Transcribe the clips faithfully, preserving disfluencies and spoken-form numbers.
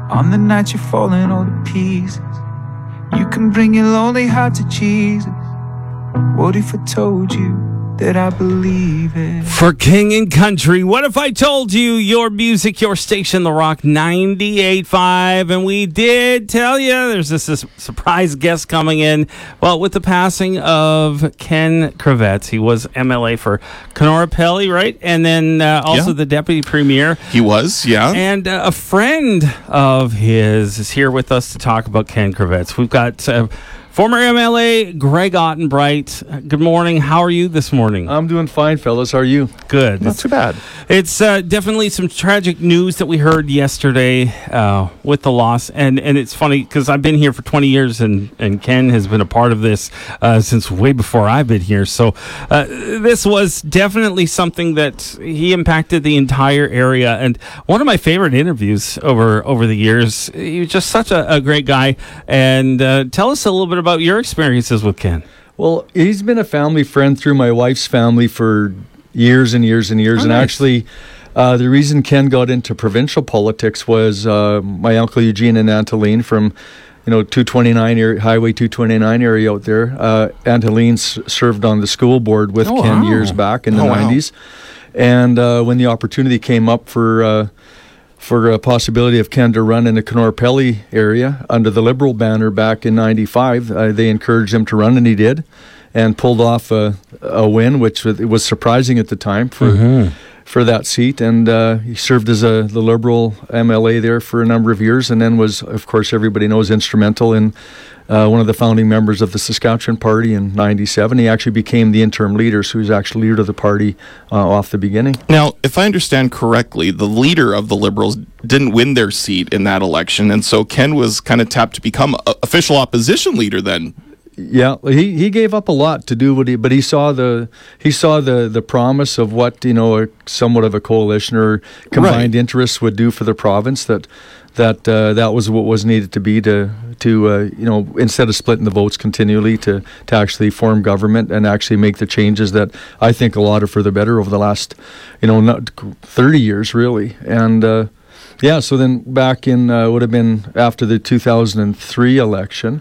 On the night you're falling all to pieces, you can bring your lonely heart to Jesus. What if I told you that I believe it? For King and Country, what if I told you your music, your station, The Rock ninety-eight point five, and we did tell you there's this, this surprise guest coming in. Well, with the passing of Ken Kravets, he was M L A for Kanorapelli, right? And then uh, also yeah. the deputy premier. He was, yeah. And uh, a friend of his is here with us to talk about Ken Kravets. We've got Uh, former M L A Greg Ottenbreit. Good morning. How are you this morning? I'm doing fine, fellas. How are you? Good. Not It's, too bad. it's uh, definitely some tragic news that we heard yesterday uh, with the loss. And, and it's funny because I've been here for twenty years and, and Ken has been a part of this uh, since way before I've been here. So uh, this was definitely something that he impacted the entire area. And one of my favorite interviews over, over the years. He was just such a, a great guy. And uh, tell us a little bit about your experiences with Ken. Well, he's been a family friend through my wife's family for years and years and years. Oh, and nice. actually, uh, the reason Ken got into provincial politics was uh, my uncle Eugene and Aunt Helene from, you know, two twenty-nine area, Highway two twenty-nine area out there. Uh, Aunt Helene s- served on the school board with Oh, Ken wow. years back in the Oh, wow. nineties. And uh, when the opportunity came up for uh, for a possibility of Ken to run in the Kanorapelli area under the Liberal banner back in ninety-five, uh, they encouraged him to run, and he did, and pulled off a, a win, which was, it was surprising at the time for Mm-hmm. for that seat. And uh, he served as a the Liberal M L A there for a number of years, and then was, of course, everybody knows, instrumental in uh, one of the founding members of the Saskatchewan Party in ninety-seven. He actually became the interim leader, so he was actually leader of the party uh, off the beginning. Now, if I understand correctly, the leader of the Liberals didn't win their seat in that election, and so Ken was kind of tapped to become a, official opposition leader then. Yeah, he, he gave up a lot to do what he, but he saw the he saw the, the promise of what, you know, a, somewhat of a coalition or combined Right. interests would do for the province. That that uh, that was what was needed to be to to uh, you know, instead of splitting the votes continually, to to actually form government and actually make the changes that I think a lot are for the better over the last, you know, not thirty years really. And uh, yeah, so then back in uh, would have been after the two thousand three election.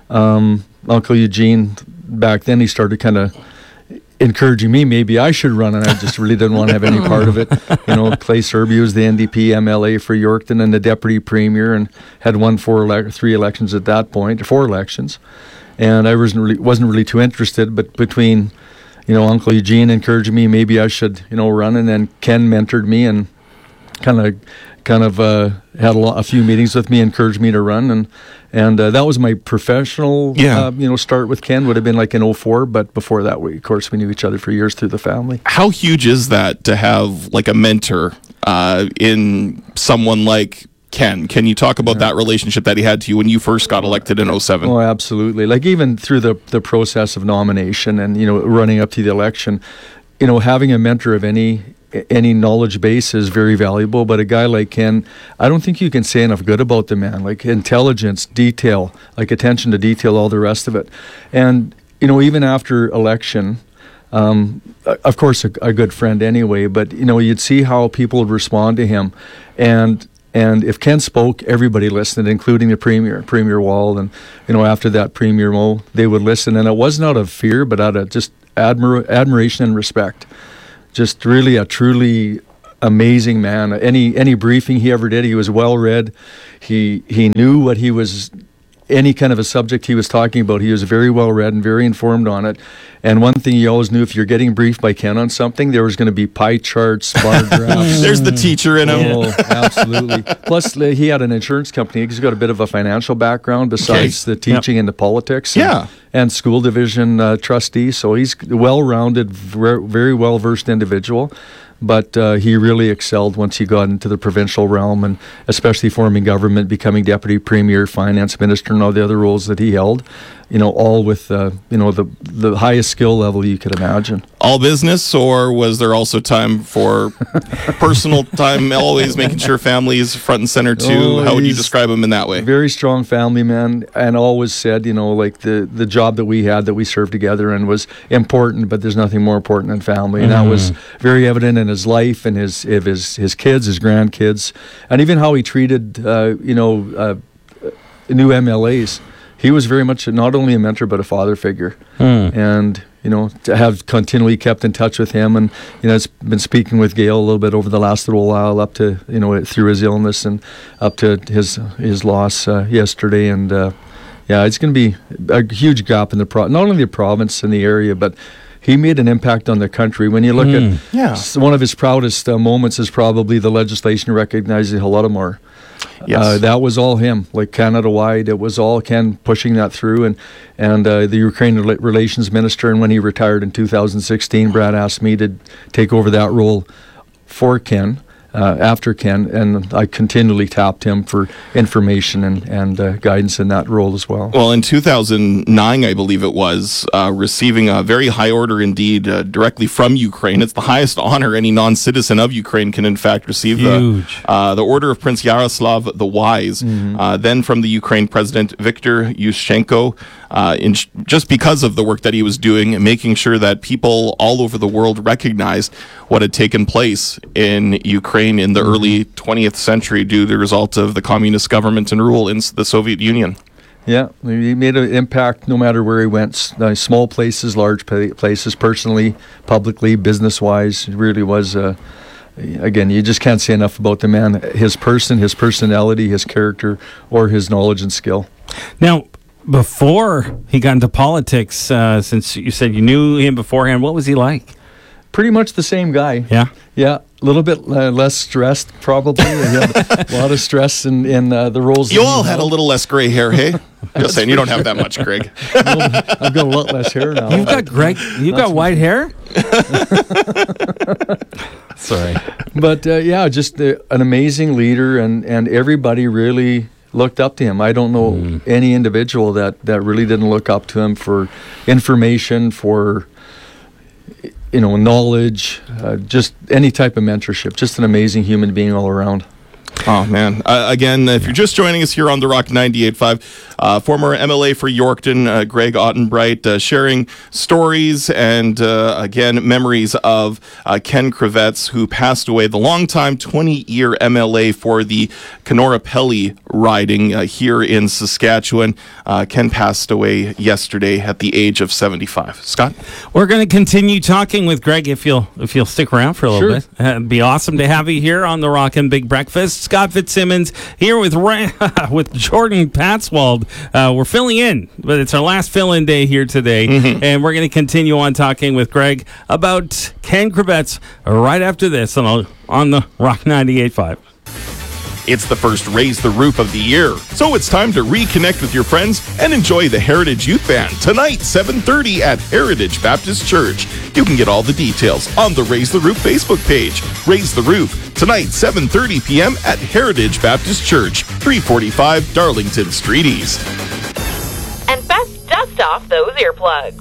Um, Uncle Eugene, back then, he started kind of encouraging me maybe I should run, and I just really didn't want to have any part of it. You know, Clay Serby was the N D P M L A for Yorkton and the deputy premier, and had won four ele- three elections at that point, four elections, and I wasn't really wasn't really too interested. But between, you know, Uncle Eugene encouraging me maybe I should, you know, run, and then Ken mentored me and kind of kind of uh, had a, lot, a few meetings with me, encouraged me to run, and and uh, that was my professional Yeah. uh, you know, start with Ken. Would have been like in oh four, but before that, we of course we knew each other for years through the family. How huge is that to have like a mentor uh, in someone like Ken? Can you talk about that relationship that he had to you when you first got elected in oh seven? Oh, absolutely. Like even through the the process of nomination and, you know, running up to the election, you know, having a mentor of any any knowledge base is very valuable. But a guy like Ken, I don't think you can say enough good about the man. Like intelligence, detail, like attention to detail, all the rest of it. And, you know, even after election, um, of course, a, a good friend anyway, but, you know, you'd see how people would respond to him. And And if Ken spoke, everybody listened, including the Premier, Premier Wall. And, you know, after that, Premier Mo, they would listen. And it wasn't out of fear, but out of just admir- admiration and respect. Just really a truly amazing man. Any any briefing he ever did, he was well read. He he knew what he was, any kind of a subject he was talking about, he was very well read and very informed on it. And one thing you always knew, if you're getting briefed by Ken on something, there was going to be pie charts, bar graphs. There's the teacher in him. Oh, absolutely. Plus, uh, he had an insurance company. He's got a bit of a financial background besides Okay. the teaching and the politics. And, Yeah. and school division uh, trustee. So he's a well-rounded, ver- very well-versed individual. But uh, he really excelled once he got into the provincial realm, and especially forming government, becoming deputy premier, finance minister, and all the other roles that he held. you know, all with uh, you know the the highest skill level you could imagine. All business, or was there also time for personal time? Always making sure family is front and center too. Oh, How would you he's describe him in that way? Very strong family man, and always said, you know, like the the job that we had that we served together and was important, but there's nothing more important than family, and Mm-hmm. that was very evident in his life and his of his his kids, his grandkids, and even how he treated uh, you know uh, new M L As. He was very much not only a mentor but a father figure, Mm. and you know to have continually kept in touch with him, and you know it's been speaking with Gail a little bit over the last little while, up to you know through his illness and up to his his loss uh, yesterday, and uh, yeah, it's going to be a huge gap in the pro- not only the province and the area, but he made an impact on the country. When you look Mm. at Yeah. s- one of his proudest uh, moments is probably the legislation recognizing Holodomor. Yes. Uh, that was all him, like Canada-wide. It was all Ken pushing that through, and and uh, the Ukraine Rela- Relations Minister. And when he retired in two thousand sixteen, Brad asked me to take over that role for Ken, uh, after Ken, and I continually tapped him for information and, and uh, guidance in that role as well. Well, in two thousand nine, I believe it was, uh, receiving a very high order indeed uh, directly from Ukraine. It's the highest honor any non-citizen of Ukraine can, in fact, receive. Huge. The, uh, the Order of Prince Yaroslav the Wise. Uh, then from the Ukraine President Viktor Yushchenko, uh, in sh- just because of the work that he was doing, and making sure that people all over the world recognized what had taken place in Ukraine in the early twentieth century due to the result of the communist government and rule in s- the Soviet Union. Yeah, he made an impact no matter where he went. S- uh, small places, large pa- places, personally, publicly, business-wise. It really was, uh, again, you just can't say enough about the man. His person, his personality, his character, or his knowledge and skill. Now, before he got into politics, uh, since you said you knew him beforehand, what was he like? Pretty much the same guy. Yeah. Yeah, a little bit uh, less stressed, probably. He had a lot of stress in, in uh, the roles. You that he all had a held. little less gray hair, hey? Just saying, you don't have that much, Greg. I've got a lot less hair now. You've got Greg. You've got white hair. Sorry. But uh, yeah, just uh, an amazing leader, and, and everybody really looked up to him. I don't know any individual that, that really didn't look up to him for information, for you know, knowledge, uh, just any type of mentorship. Just an amazing human being all around. Oh, man. Uh, again, if you're just joining us here on The Rock ninety-eight point five, uh, former M L A for Yorkton, uh, Greg Ottenbright, uh, sharing stories and, uh, again, memories of uh, Ken Kravets, who passed away, the longtime twenty-year M L A for the Kenora Pelly riding uh, here in Saskatchewan. Uh, Ken passed away yesterday at the age of seventy-five. Scott? We're going to continue talking with Greg if you'll if you'll stick around for a little Sure. bit. Uh, it'd be awesome to have you here on the Rockin' Big Breakfast. Scott Fitzsimmons here with Ray, with Jordan Patswald. Uh, we're filling in, but it's our last fill-in day here today, Mm-hmm. and we're going to continue on talking with Greg about Ken Kravets right after this on, on the Rock ninety-eight point five. It's the first Raise the Roof of the year, so it's time to reconnect with your friends and enjoy the Heritage Youth Band tonight, seven thirty at Heritage Baptist Church. You can get all the details on the Raise the Roof Facebook page. Raise the Roof tonight, seven thirty p.m. at Heritage Baptist Church, three forty-five Darlington Street East. And best dust off those earplugs.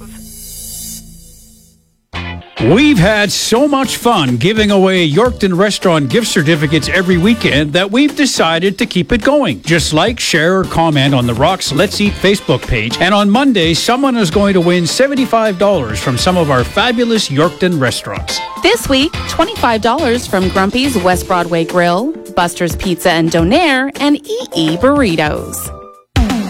We've had so much fun giving away Yorkton Restaurant gift certificates every weekend that we've decided to keep it going. Just like, share, or comment on the Rock's Let's Eat Facebook page. And on Monday, someone is going to win seventy-five dollars from some of our fabulous Yorkton restaurants. This week, twenty-five dollars from Grumpy's West Broadway Grill, Buster's Pizza and Donaire, and E E Burritos.